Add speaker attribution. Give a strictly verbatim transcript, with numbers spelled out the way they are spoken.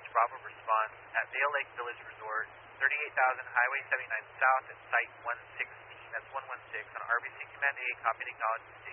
Speaker 1: Bravo response at Vail Lake Village Resort, thirty-eight thousand Highway seventy-nine South at Site one sixteen, that's one one six on R B C Command A, copy and acknowledge